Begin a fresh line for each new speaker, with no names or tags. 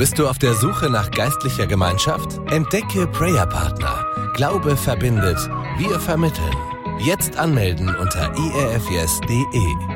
Bist du auf der Suche nach geistlicher Gemeinschaft? Entdecke Prayer Partner. Glaube verbindet. Wir vermitteln. Jetzt anmelden unter erfyes.de.